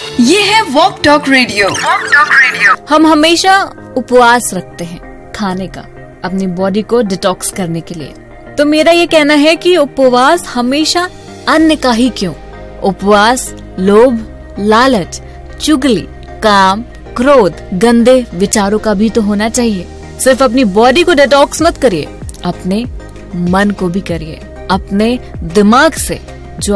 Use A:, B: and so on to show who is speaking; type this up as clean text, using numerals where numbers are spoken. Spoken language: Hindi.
A: ये है वॉक टॉक रेडियो।
B: हम हमेशा उपवास रखते हैं खाने का, अपनी बॉडी को डिटॉक्स करने के लिए। तो मेरा ये कहना है कि उपवास हमेशा अन्न का ही क्यों, उपवास लोभ, लालच, चुगली, काम, क्रोध, गंदे विचारों का भी तो होना चाहिए। सिर्फ अपनी बॉडी को डिटॉक्स मत करिए, अपने मन को भी करिए। अपने दिमाग से